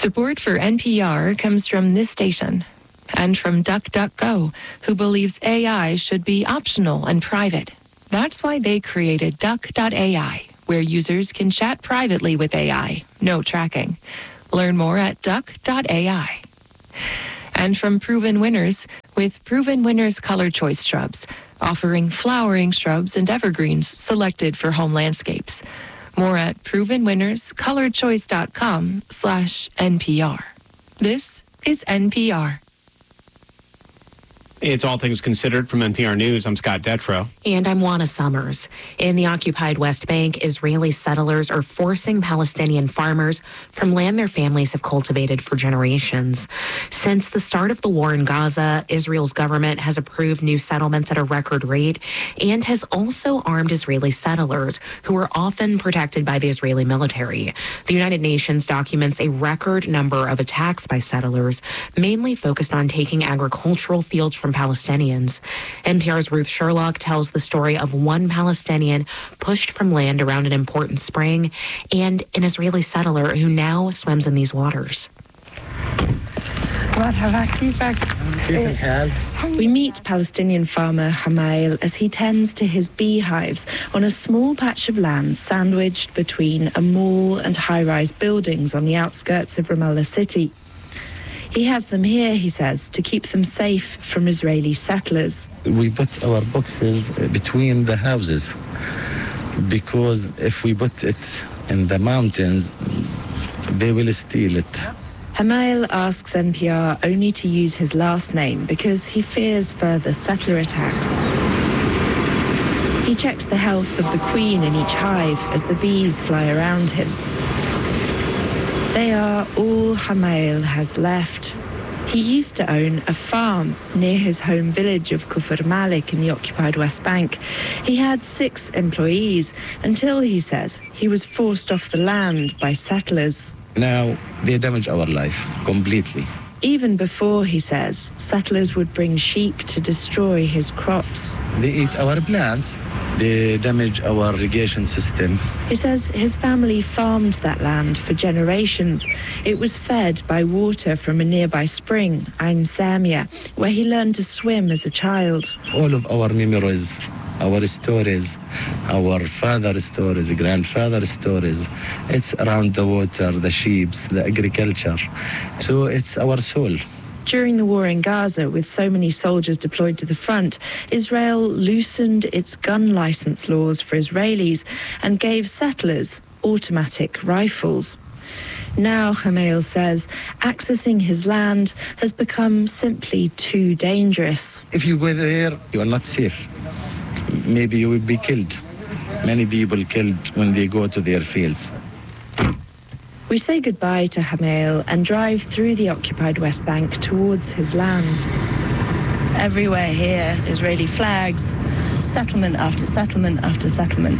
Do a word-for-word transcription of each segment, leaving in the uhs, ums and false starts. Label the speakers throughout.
Speaker 1: Support for N P R comes from this station and from DuckDuckGo, who believes A I should be optional and private. That's why they created Duck dot A I, where users can chat privately with A I, no tracking. Learn more at Duck dot A I. And from Proven Winners, with Proven Winners Color Choice Shrubs, offering flowering shrubs and evergreens selected for home landscapes. More at proven winners color choice dot com slash N P R. This is N P R.
Speaker 2: It's All Things Considered from N P R News. I'm Scott Detrow.
Speaker 3: And I'm Juana Summers. In the occupied West Bank, Israeli settlers are forcing Palestinian farmers from land their families have cultivated for generations. Since the start of the war in Gaza, Israel's government has approved new settlements at a record rate and has also armed Israeli settlers who are often protected by the Israeli military. The United Nations documents a record number of attacks by settlers, mainly focused on taking agricultural fields from Palestinians. N P R's Ruth Sherlock tells the story of one Palestinian pushed from land around an important spring and an Israeli settler who now swims in these waters.
Speaker 4: We meet Palestinian farmer Hamail as he tends to his beehives on a small patch of land sandwiched between a mall and high-rise buildings on the outskirts of Ramallah city. He has them here, he says, to keep them safe from Israeli settlers.
Speaker 5: We put our boxes between the houses because if we put it in the mountains, they will steal it.
Speaker 4: Hamail asks N P R only to use his last name because he fears further settler attacks. He checks the health of the queen in each hive as the bees fly around him. They are all Hamail has left. He used to own a farm near his home village of Kufr Malik in the occupied West Bank. He had six employees until, he says, he was forced off the land by settlers.
Speaker 5: Now they damage our life completely.
Speaker 4: Even before, he says, settlers would bring sheep to destroy his crops.
Speaker 5: They eat our plants. They damage our irrigation system.
Speaker 4: He says his family farmed that land for generations. It was fed by water from a nearby spring, Ain Samia, where he learned to swim as a child.
Speaker 5: All of our memories, our stories, our father's stories, grandfather's stories, it's around the water, the sheep, the agriculture. So it's our soul.
Speaker 4: During the war in Gaza, with so many soldiers deployed to the front, Israel loosened its gun license laws for Israelis and gave settlers automatic rifles. Now, Hamail says, accessing his land has become simply too dangerous.
Speaker 5: If you go there, you are not safe. Maybe you will be killed. Many people killed when they go to their fields.
Speaker 4: We say goodbye to Hamail and drive through the occupied West Bank towards his land. Everywhere here, Israeli flags, settlement after settlement after settlement.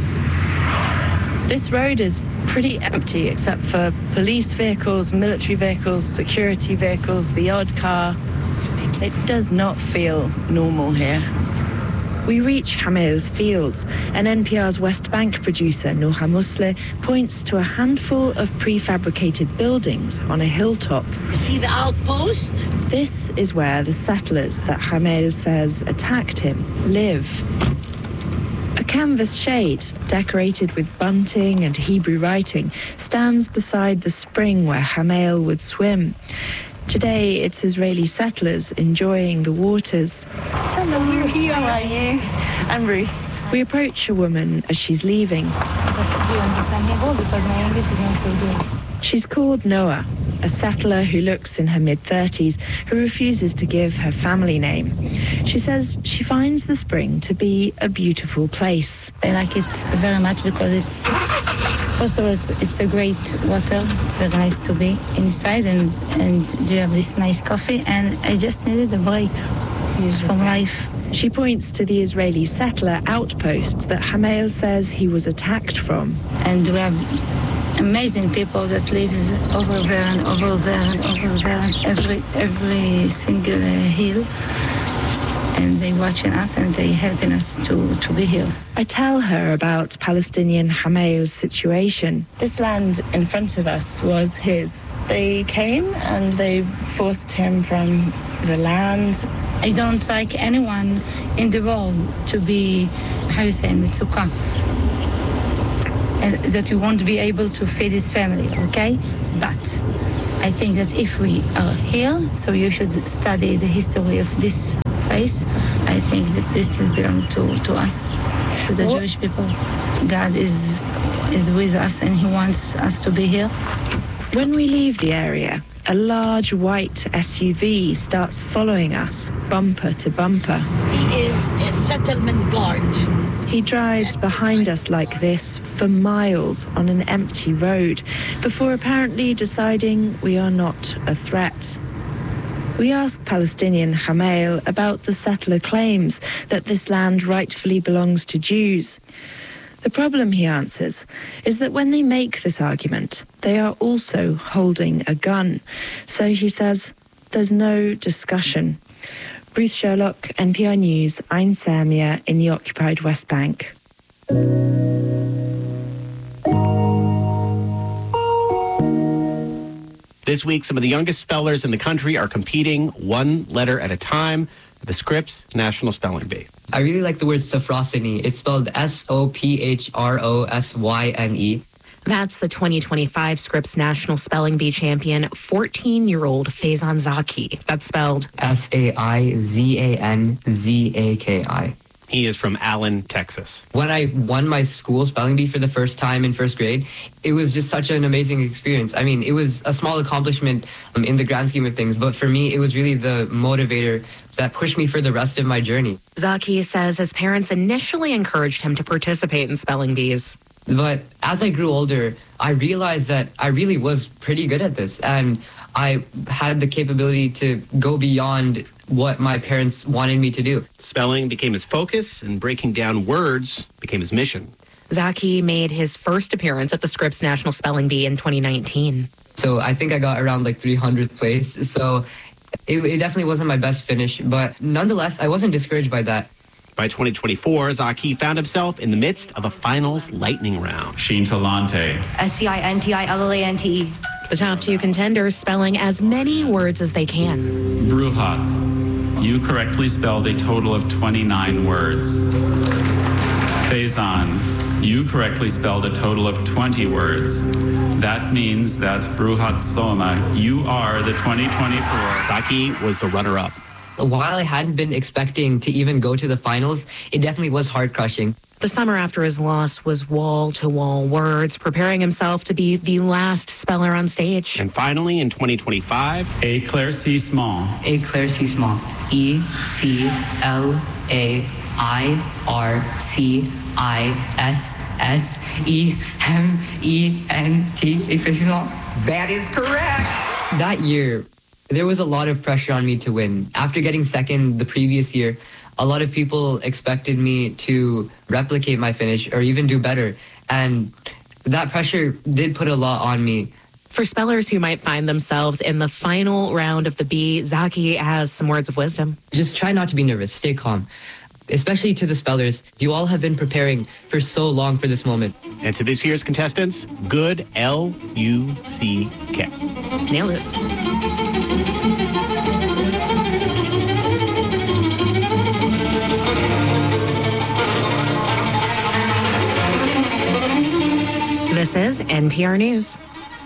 Speaker 4: This road is pretty empty except for police vehicles, military vehicles, security vehicles, the odd car. It does not feel normal here. We reach Hamail's fields, and N P R's West Bank producer, Noha Musle, points to a handful of prefabricated buildings on a hilltop.
Speaker 6: See the outpost?
Speaker 4: This is where the settlers that Hamail says attacked him live. A canvas shade, decorated with bunting and Hebrew writing, stands beside the spring where Hamail would swim. Today, it's Israeli settlers enjoying the waters.
Speaker 6: Hello, we're here. How are you?
Speaker 4: I'm Ruth. We approach a woman as she's leaving.
Speaker 6: But do you understand Hebrew? Because my English is not so good.
Speaker 4: She's called Noah, a settler who looks in her mid-thirties, who refuses to give her family name. She says she finds the spring to be a beautiful place.
Speaker 6: I like it very much because it's... First of all, it's, it's a great water. It's very nice to be inside, and, and you have this nice coffee. And I just needed a break from life.
Speaker 4: She points to the Israeli settler outpost that Hamail says he was attacked from.
Speaker 6: And we have amazing people that lives over there and over there and over there and every every single uh, hill. and they watching us and they helping us to, to be here.
Speaker 4: I tell her about Palestinian Hamail's situation. This land in front of us was his. They came and they forced him from the land.
Speaker 6: I don't like anyone in the world to be, how you say, mitzuka, and that we won't be able to feed his family, okay? But I think that if we are here, so you should study the history of this place. I think that this is belong to, to us, to the what? Jewish people. God is is with us and he wants us to be here.
Speaker 4: When we leave the area, a large white S U V starts following us, bumper to bumper.
Speaker 7: He is a settlement guard.
Speaker 4: He drives behind us like this for miles on an empty road before apparently deciding we are not a threat. We ask Palestinian Hamail about the settler claims that this land rightfully belongs to Jews. The problem, he answers, is that when they make this argument, they are also holding a gun. So he says, there's no discussion. Ruth Sherlock, N P R News, Ein Samia in the occupied West Bank.
Speaker 2: This week, some of the youngest spellers in the country are competing one letter at a time at the Scripps National Spelling Bee.
Speaker 8: I really like the word Sophrosyn. It's spelled S O P H R O S Y N E.
Speaker 3: That's the twenty twenty-five Scripps National Spelling Bee champion, fourteen-year-old Faizan Zaki. That's spelled
Speaker 8: F A I Z A N Z A K I.
Speaker 2: He is from Allen, Texas.
Speaker 8: When I won my school spelling bee for the first time in first grade, it was just such an amazing experience. I mean, it was a small accomplishment um, in the grand scheme of things, but for me, it was really the motivator that pushed me for the rest of my journey.
Speaker 3: Zaki says his parents initially encouraged him to participate in spelling bees.
Speaker 8: But as I grew older, I realized that I really was pretty good at this, and I had the capability to go beyond what my parents wanted me to do.
Speaker 2: Spelling became his focus, and breaking down words became his mission.
Speaker 3: Zaki made his first appearance at the Scripps National Spelling Bee in twenty nineteen.
Speaker 8: So I think I got around like three hundredth place, so it, it definitely wasn't my best finish, but nonetheless, I wasn't discouraged by that.
Speaker 2: By twenty twenty-four, Zaki found himself in the midst of a finals lightning round.
Speaker 9: Scintilante.
Speaker 10: S C I N T I L L A N T E.
Speaker 3: The top two contenders spelling as many words as they can.
Speaker 9: Bruhat. You correctly spelled a total of twenty-nine words. Faizan. You correctly spelled a total of twenty words. That means that Bruhat Soma, you are the twenty twenty-four.
Speaker 2: Zaki was the runner-up.
Speaker 8: While I hadn't been expecting to even go to the finals, it definitely was heart-crushing.
Speaker 3: The summer after his loss was wall-to-wall words, preparing himself to be the last speller on stage.
Speaker 2: And finally, in twenty twenty-five,
Speaker 9: Éclaircissement.
Speaker 8: Éclaircissement. E C L A I R C I S S E M E N T. Éclaircissement.
Speaker 11: That is correct.
Speaker 8: That year, there was a lot of pressure on me to win. After getting second the previous year, a lot of people expected me to replicate my finish or even do better. And that pressure did put a lot on me.
Speaker 3: For spellers who might find themselves in the final round of the bee, Zaki has some words of wisdom.
Speaker 8: Just try not to be nervous. Stay calm. Especially to the spellers, you all have been preparing for so long for this moment.
Speaker 2: And to this year's contestants, good L U C K.
Speaker 3: Nailed it. This is N P R News.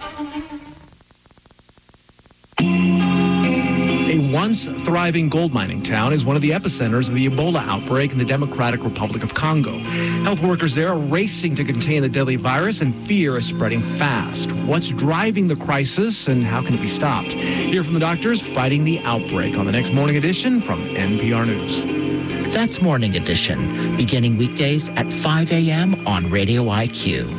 Speaker 12: A once thriving gold mining town is one of the epicenters of the Ebola outbreak in the Democratic Republic of Congo. Health workers there are racing to contain the deadly virus, and fear is spreading fast. What's driving the crisis, and how can it be stopped? Hear from the doctors fighting the outbreak on the next Morning Edition from N P R News.
Speaker 13: That's Morning Edition, beginning weekdays at five a.m. on Radio I Q.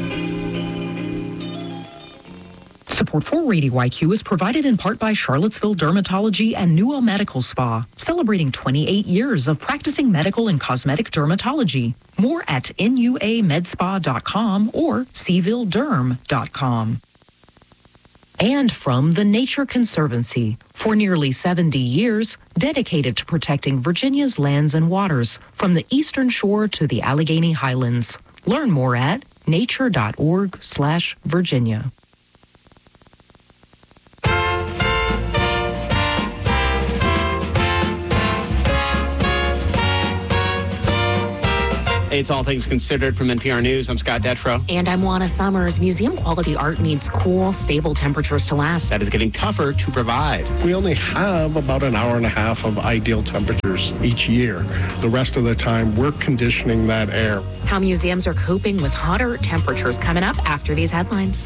Speaker 14: Support for Radio I Q is provided in part by Charlottesville Dermatology and Newell Medical Spa, celebrating twenty-eight years of practicing medical and cosmetic dermatology. More at N U A med spa dot com or C ville derm dot com. And from the Nature Conservancy, for nearly seventy years, dedicated to protecting Virginia's lands and waters, from the eastern shore to the Allegheny Highlands. Learn more at nature.org slash Virginia.
Speaker 2: It's All Things Considered from N P R News. I'm Scott Detrow.
Speaker 3: And I'm Juana Summers. Museum quality art needs cool, stable temperatures to last.
Speaker 2: That is getting tougher to provide.
Speaker 11: We only have about an hour and a half of ideal temperatures each year. The rest of the time, we're conditioning that air.
Speaker 3: How museums are coping with hotter temperatures coming up after these headlines.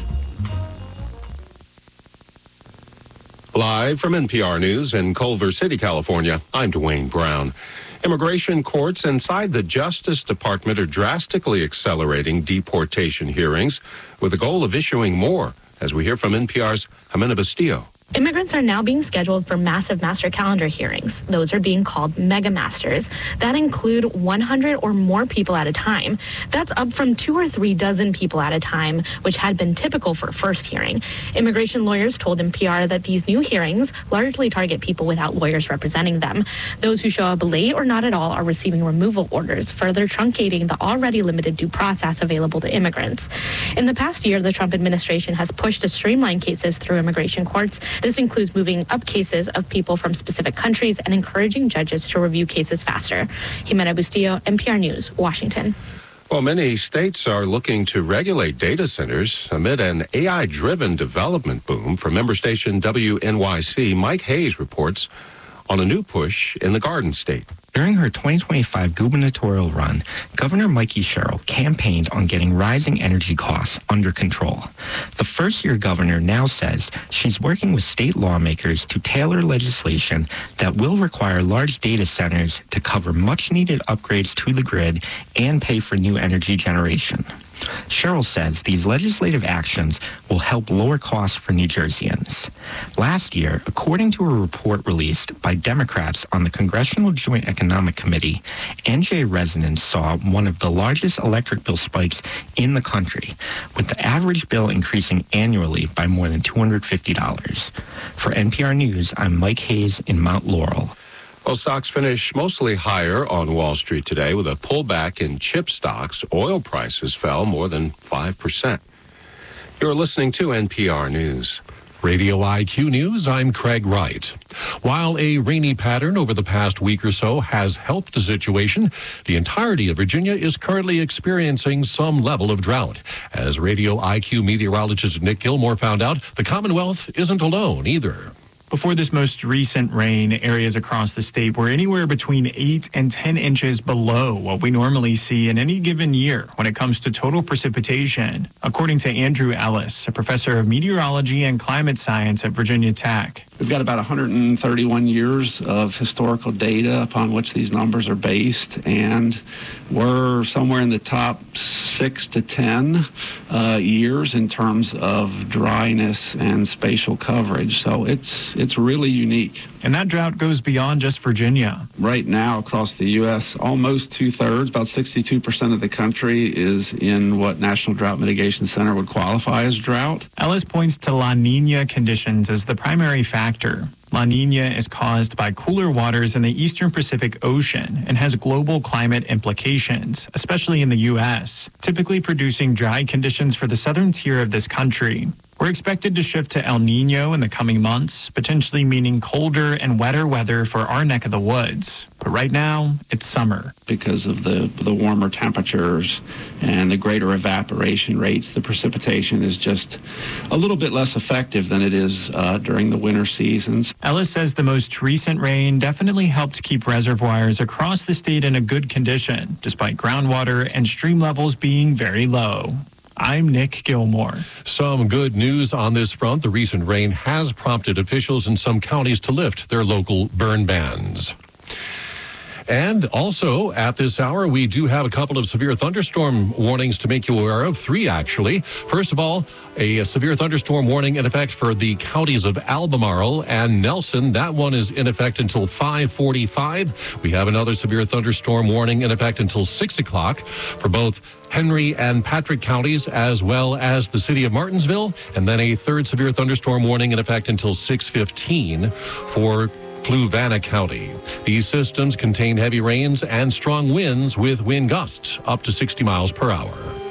Speaker 15: Live from N P R News in Culver City, California, I'm Dwayne Brown. Immigration courts inside the Justice Department are drastically accelerating deportation hearings with the goal of issuing more, as we hear from N P R's Jimena Bustillo.
Speaker 16: Immigrants are now being scheduled for massive master calendar hearings. Those are being called mega masters that include one hundred or more people at a time. That's up from two or three dozen people at a time, which had been typical for first hearing. Immigration lawyers told N P R that these new hearings largely target people without lawyers representing them. Those who show up late or not at all are receiving removal orders, further truncating the already limited due process available to immigrants. In the past year, the Trump administration has pushed to streamline cases through immigration courts. This includes moving up cases of people from specific countries and encouraging judges to review cases faster. Jimena Bustillo, N P R News, Washington.
Speaker 15: Well, many states are looking to regulate data centers amid an A I-driven development boom. From member station W N Y C, Mike Hayes reports on a new push in the Garden State.
Speaker 17: During her twenty twenty-five gubernatorial run, Governor Mikey Sherrill campaigned on getting rising energy costs under control. The first-year governor now says she's working with state lawmakers to tailor legislation that will require large data centers to cover much-needed upgrades to the grid and pay for new energy generation. Sherrill says these legislative actions will help lower costs for New Jerseyans. Last year, according to a report released by Democrats on the Congressional Joint Economic Committee, N J residents saw one of the largest electric bill spikes in the country, with the average bill increasing annually by more than two hundred fifty dollars. For N P R News, I'm Mike Hayes in Mount Laurel.
Speaker 15: Well, stocks finish mostly higher on Wall Street today with a pullback in chip stocks. Oil prices fell more than five percent. You're listening to N P R News.
Speaker 18: Radio I Q News, I'm Craig Wright. While a rainy pattern over the past week or so has helped the situation, the entirety of Virginia is currently experiencing some level of drought. As Radio I Q meteorologist Nick Gilmore found out, the Commonwealth isn't alone either.
Speaker 19: Before this most recent rain, areas across the state were anywhere between eight and ten inches below what we normally see in any given year when it comes to total precipitation, according to Andrew Ellis, a professor of meteorology and climate science at Virginia Tech.
Speaker 20: We've got about one hundred thirty-one years of historical data upon which these numbers are based, and we're somewhere in the top six to ten uh, years in terms of dryness and spatial coverage. So it's it's really unique.
Speaker 19: And that drought goes beyond just Virginia.
Speaker 20: Right now, across the U S, almost two-thirds, about sixty-two percent of the country is in what National Drought Mitigation Center would qualify as drought.
Speaker 19: Ellis points to La Nina conditions as the primary factor. La Nina is caused by cooler waters in the eastern Pacific Ocean and has global climate implications, especially in the U S, typically producing dry conditions for the southern tier of this country. We're expected to shift to El Nino in the coming months, potentially meaning colder and wetter weather for our neck of the woods. But right now, it's summer.
Speaker 20: Because of the, the warmer temperatures and the greater evaporation rates, the precipitation is just a little bit less effective than it is uh, during the winter seasons.
Speaker 19: Ellis says the most recent rain definitely helped keep reservoirs across the state in a good condition, despite groundwater and stream levels being very low. I'm Nick Gilmore.
Speaker 18: Some good news on this front. The recent rain has prompted officials in some counties to lift their local burn bans. And also at this hour, we do have a couple of severe thunderstorm warnings to make you aware of. Three, actually. First of all, a, a severe thunderstorm warning in effect for the counties of Albemarle and Nelson. That one is in effect until five forty-five. We have another severe thunderstorm warning in effect until six o'clock for both Henry and Patrick counties, as well as the city of Martinsville. And then a third severe thunderstorm warning in effect until six fifteen for Fluvanna County. These systems contain heavy rains and strong winds with wind gusts up to sixty miles per hour.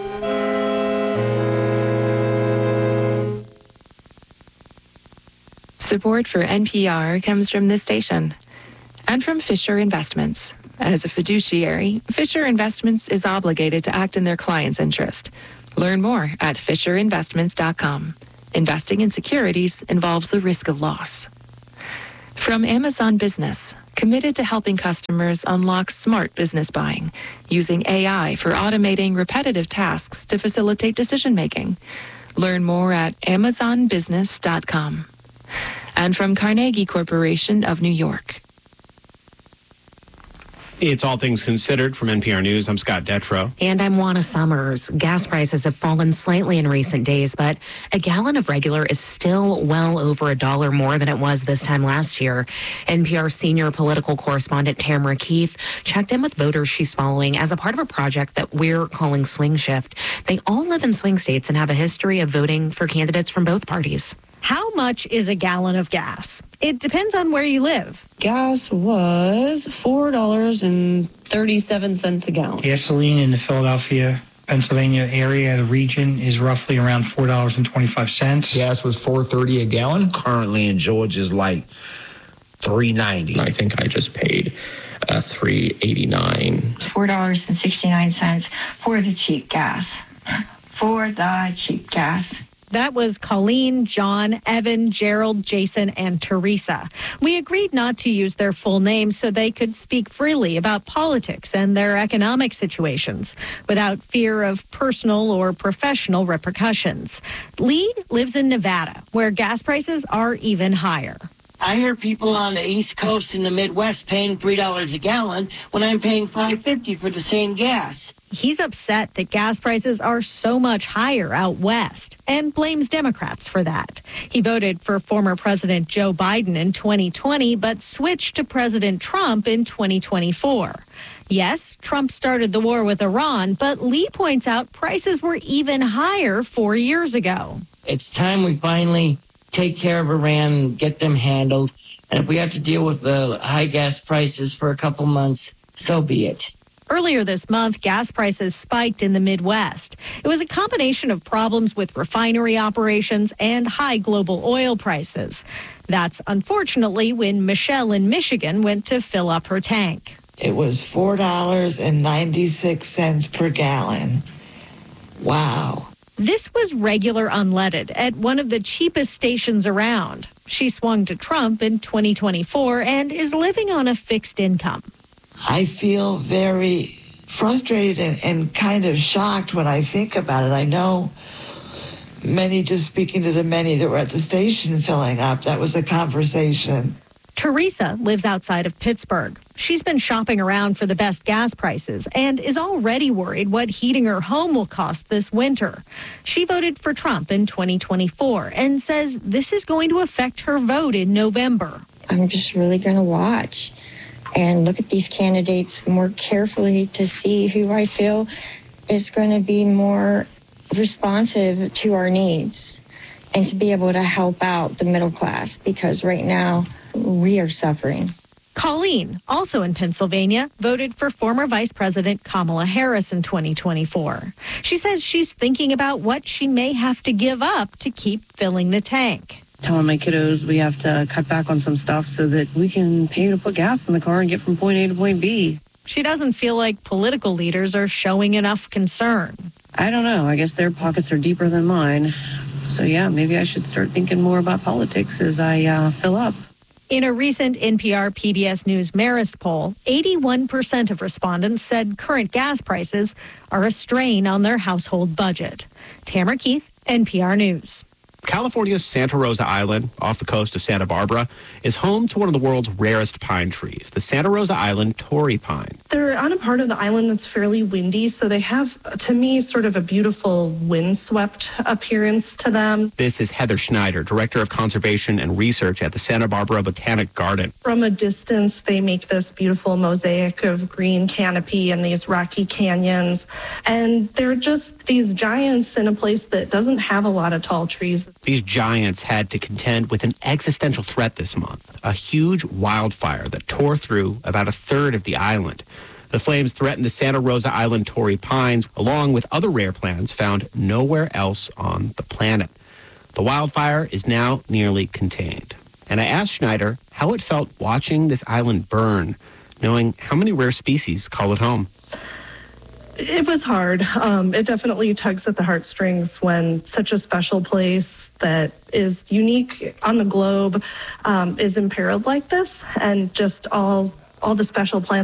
Speaker 1: Support for N P R comes from this station and from Fisher Investments. As a fiduciary, Fisher Investments is obligated to act in their client's interest. Learn more at fisher investments dot com. Investing in securities involves the risk of loss. From Amazon Business, committed to helping customers unlock smart business buying, using A I for automating repetitive tasks to facilitate decision-making. Learn more at amazon business dot com. And from Carnegie Corporation of New York.
Speaker 2: It's All Things Considered from N P R News. I'm Scott Detrow.
Speaker 3: And I'm Juana Summers. Gas prices have fallen slightly in recent days, but a gallon of regular is still well over a dollar more than it was this time last year. N P R senior political correspondent Tamara Keith checked in with voters she's following as a part of a project that we're calling Swing Shift. They all live in swing states and have a history of voting for candidates from both parties.
Speaker 21: How much is a gallon of gas? It depends on where you live.
Speaker 22: Gas was four dollars and thirty-seven cents a gallon.
Speaker 23: Gasoline in the Philadelphia, Pennsylvania area, the region, is roughly around four dollars and twenty-five cents.
Speaker 24: Gas was four dollars and thirty cents a gallon.
Speaker 25: Currently in Georgia is like three dollars and ninety cents.
Speaker 26: I think I just paid uh, three dollars and eighty-nine cents.
Speaker 27: four dollars and sixty-nine cents for the cheap gas. For the cheap gas.
Speaker 21: That was Colleen, John, Evan, Gerald, Jason, and Teresa. We agreed not to use their full names so they could speak freely about politics and their economic situations without fear of personal or professional repercussions. Lee lives in Nevada, where gas prices are even higher.
Speaker 7: I hear people on the East Coast and the Midwest paying three dollars a gallon when I'm paying five fifty for the same gas.
Speaker 21: He's upset that gas prices are so much higher out west and blames Democrats for that. He voted for former President Joe Biden in twenty twenty, but switched to President Trump in twenty twenty-four. Yes, Trump started the war with Iran, but Lee points out prices were even higher four years ago.
Speaker 7: It's time we finally take care of Iran, get them handled. And if we have to deal with the high gas prices for a couple months, so be it.
Speaker 21: Earlier this month, gas prices spiked in the Midwest. It was a combination of problems with refinery operations and high global oil prices. That's unfortunately when Michelle in Michigan went to fill up her tank.
Speaker 28: It was four dollars and ninety-six cents per gallon. Wow.
Speaker 21: This was regular unleaded at one of the cheapest stations around. She swung to Trump in twenty twenty-four and is living on a fixed income.
Speaker 28: I feel very frustrated and, and kind of shocked when I think about it. I know many, just speaking to the many that were at the station filling up, that was a conversation.
Speaker 21: Teresa lives outside of Pittsburgh. She's been shopping around for the best gas prices and is already worried what heating her home will cost this winter. She voted for Trump in twenty twenty-four and says this is going to affect her vote in November.
Speaker 27: I'm just really going to watch and look at these candidates more carefully to see who I feel is going to be more responsive to our needs and to be able to help out the middle class, because right now we are suffering.
Speaker 21: Colleen, also in Pennsylvania, voted for former Vice President Kamala Harris in twenty twenty-four. She says she's thinking about what she may have to give up to keep filling the tank.
Speaker 22: Telling my kiddos we have to cut back on some stuff so that we can pay to put gas in the car and get from point A to point B.
Speaker 21: She doesn't feel like political leaders are showing enough concern.
Speaker 22: I don't know. I guess their pockets are deeper than mine. So, yeah, maybe I should start thinking more about politics as I uh, fill up.
Speaker 21: In a recent N P R P B S News Marist poll, eighty-one percent of respondents said current gas prices are a strain on their household budget. Tamara Keith, N P R News.
Speaker 2: California's Santa Rosa Island, off the coast of Santa Barbara, is home to one of the world's rarest pine trees, the Santa Rosa Island Torrey pine.
Speaker 4: They're on a part of the island that's fairly windy, so they have, to me, sort of a beautiful windswept appearance to them.
Speaker 2: This is Heather Schneider, Director of Conservation and Research at the Santa Barbara Botanic Garden.
Speaker 4: From a distance, they make this beautiful mosaic of green canopy and these rocky canyons, and they're just these giants in a place that doesn't have a lot of tall trees.
Speaker 2: These giants had to contend with an existential threat this month, a huge wildfire that tore through about a third of the island. The flames threatened the Santa Rosa Island Torrey pines, along with other rare plants found nowhere else on the planet. The wildfire is now nearly contained. And I asked Schneider how it felt watching this island burn, knowing how many rare species call it home.
Speaker 4: It was hard. Um, it definitely tugs at the heartstrings when such a special place that is unique on the globe um, is imperiled like this, and just all all the special plants